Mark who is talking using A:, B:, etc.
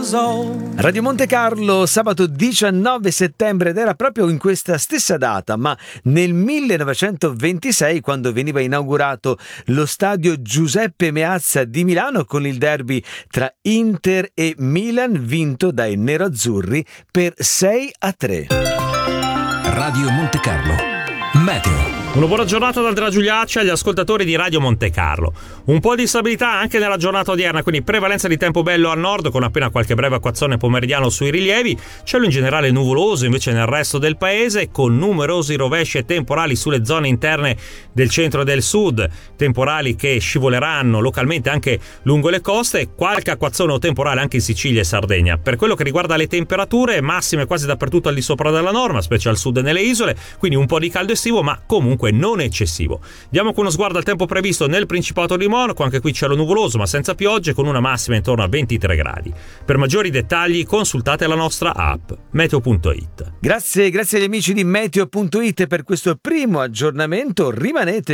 A: years old.
B: Radio Monte Carlo, sabato 19 settembre, ed era proprio in questa stessa data, ma nel 1926, quando veniva inaugurato lo stadio Giuseppe Meazza di Milano con il derby tra Inter e Milan, vinto dai neroazzurri per 6-3.
C: Radio Monte Carlo Meteo.
D: Una buona giornata da Andrea Giuliacci agli ascoltatori di Radio Monte Carlo. Un po' di stabilità anche nella giornata odierna, quindi prevalenza di tempo bello al nord con appena qualche breve acquazzone pomeridiano sui rilievi, cielo in generale nuvoloso invece nel resto del paese con numerosi rovesci e temporali sulle zone interne del centro e del sud, temporali che scivoleranno localmente anche lungo le coste, qualche acquazzone o temporale anche in Sicilia e Sardegna. Per quello che riguarda le temperature, massime quasi dappertutto al di sopra della norma, specie al sud e nelle isole, quindi un po' di caldo estivo ma comunque non eccessivo. Diamo con uno sguardo al tempo previsto nel Principato di Monaco, anche qui cielo nuvoloso ma senza piogge con una massima intorno a 23 gradi. Per maggiori dettagli consultate la nostra app meteo.it.
B: Grazie agli amici di meteo.it per questo primo aggiornamento. Rimanete